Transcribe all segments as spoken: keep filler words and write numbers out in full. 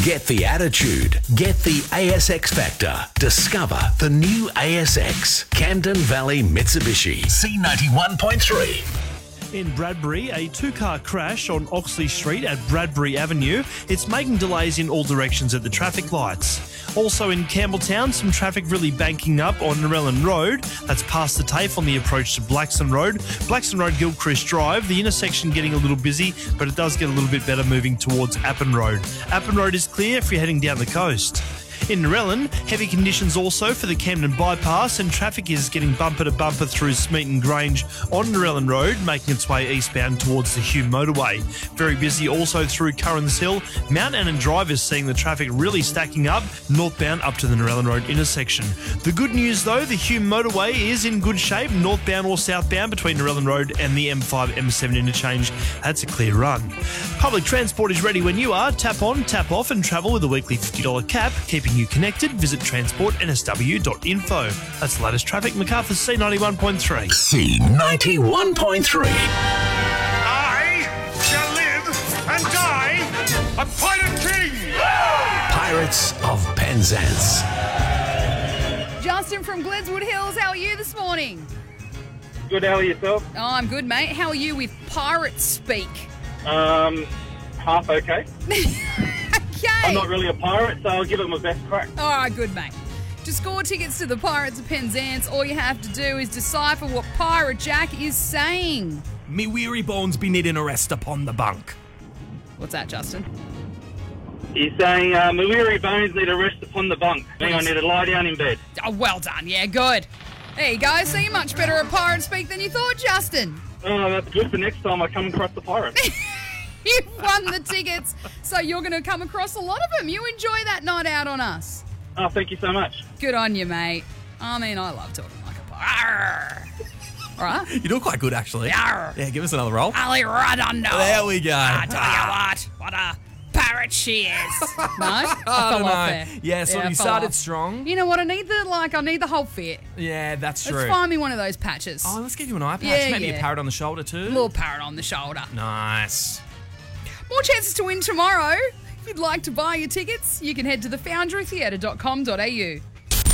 Get the attitude. Get the A S X factor. Discover the new A S X. Camden Valley Mitsubishi. C ninety-one point three. In Bradbury, a two-car crash on Oxley Street at Bradbury Avenue. It's making delays in all directions at the traffic lights. Also in Campbelltown, some traffic really banking up on Narellan Road. That's past the TAFE on the approach to Blackson Road. Blackson Road, Gilchrist Drive. The intersection getting a little busy, but it does get a little bit better moving towards Appin Road. Appin Road is clear if you're heading down the coast. In Narellan, heavy conditions also for the Camden bypass, and traffic is getting bumper to bumper through Smeaton Grange on Narellan Road, making its way eastbound towards the Hume motorway. Very busy also through Currans Hill. Mount Annan Drive is seeing the traffic really stacking up northbound up to the Narellan Road intersection. The good news though, the Hume motorway is in good shape, northbound or southbound between Narellan Road and the M five M seven interchange. That's a clear run. Public transport is ready when you are. Tap on, tap off and travel with a weekly fifty dollars cap, keeping you connected. Visit transport n s w dot info. That's the latest traffic. MacArthur's C ninety-one point three. C ninety-one point three. I shall live and die a pirate king! Pirates of Penzance. Justin from Gledswood Hills, how are you this morning? Good, how are yourself? Oh, I'm good, mate. How are you with pirate speak? Um, half okay. Okay. I'm not really a pirate, so I'll give it my best crack. All right, good, mate. To score tickets to the Pirates of Penzance, all you have to do is decipher what Pirate Jack is saying. Me weary bones be needing a rest upon the bunk. What's that, Justin? He's saying, uh, my weary bones need a rest upon the bunk. Meaning I need to lie down in bed. Oh, well done. Yeah, good. There you go. So you're much better at pirate speak than you thought, Justin. Oh, that's good for next time I come across the pirate. You've won the tickets, so you're going to come across a lot of them. You enjoy that night out on us. Oh, thank you so much. Good on you, mate. I mean, I love talking like a pirate. All right. You're doing quite good, actually. Arr. Yeah, give us another roll. Ali Redondo. There we go. I tell you what, what a parrot she is. No? I, I fell don't off know. there. Yeah, so I you fell started off. strong. You know what? I need the like. I need the whole fit. Yeah, that's true. Let's find me one of those patches. Oh, let's give you an eye patch. Yeah, Maybe yeah. a parrot on the shoulder too. A little parrot on the shoulder. Nice. More chances to win tomorrow. If you'd like to buy your tickets, you can head to the foundry theatre dot com dot a u.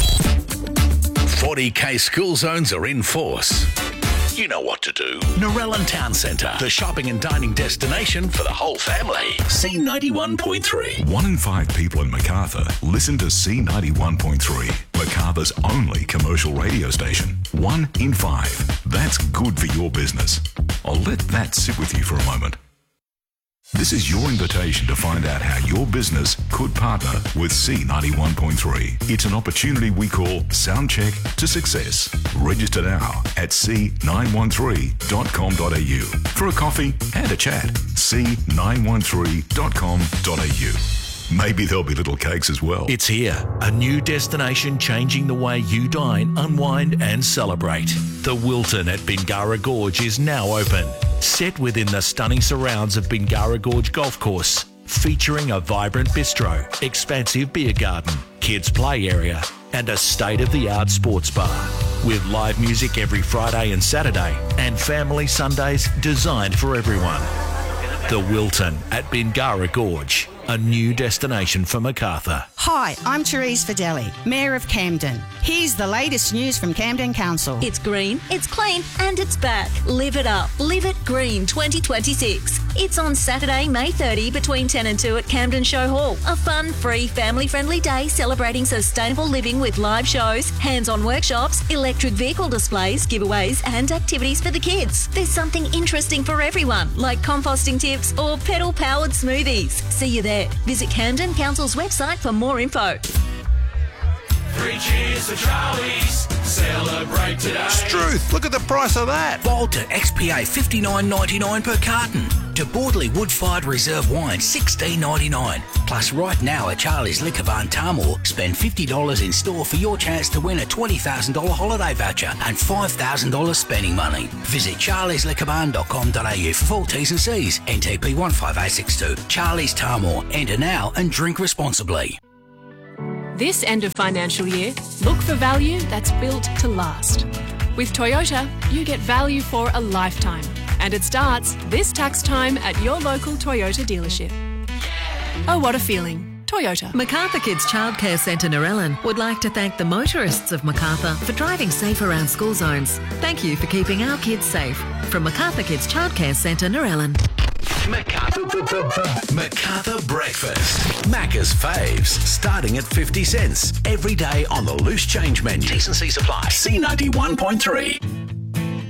forty K school zones are in force. You know what to do. Narellan Town Centre, the shopping and dining destination for the whole family. C ninety-one point three. One in five people in Macarthur listen to C ninety-one point three, Macarthur's only commercial radio station. One in five. That's good for your business. I'll let that sit with you for a moment. This is your invitation to find out how your business could partner with C ninety-one point three. It's an opportunity we call Soundcheck to Success. Register now at c nine one three dot com dot a u for a coffee and a chat. c nine one three dot com dot a u. Maybe there'll be little cakes as well. It's here, a new destination changing the way you dine, unwind and celebrate. The Wilton at Bingara Gorge is now open. Set within the stunning surrounds of Bingara Gorge Golf Course, featuring a vibrant bistro, expansive beer garden, kids play area and a state-of-the-art sports bar. With live music every Friday and Saturday and family Sundays designed for everyone. The Wilton at Bingara Gorge, a new destination for Macarthur. Hi, I'm Therese Fideli, Mayor of Camden. Here's the latest news from Camden Council. It's green, it's clean, and it's back. Live it up. Live it green twenty twenty-six. It's on Saturday, May thirtieth between ten and two at Camden Show Hall. A fun, free, family-friendly day celebrating sustainable living with live shows, hands-on workshops, electric vehicle displays, giveaways, and activities for the kids. There's something interesting for everyone, like composting tips or pedal-powered smoothies. See you there. Visit Camden Council's website for more info. Three cheers for Charlie's. Celebrate today. Struth, look at the price of that. Bolter X P A fifty-nine ninety-nine per carton. To Bordley Wood-Fired Reserve Wine sixteen ninety-nine. Plus right now at Charlie's Liquor Barn Tamworth, spend fifty dollars in store for your chance to win a twenty thousand dollars holiday voucher and five thousand dollars spending money. Visit charlies liquor barn dot com dot a u for full T's and C's. N T P one five eight six two. Charlie's Tamworth. Enter now and drink responsibly. This end of financial year, look for value that's built to last. With Toyota, you get value for a lifetime. And it starts this tax time at your local Toyota dealership. Oh, what a feeling. Toyota. Macarthur Kids Childcare Centre Narellan would like to thank the motorists of Macarthur for driving safe around school zones. Thank you for keeping our kids safe. From Macarthur Kids Childcare Centre Narellan. Macarthur, Macarthur Breakfast. Macca's faves, starting at fifty cents. Every day on the loose change menu. T and C supply. C ninety-one point three.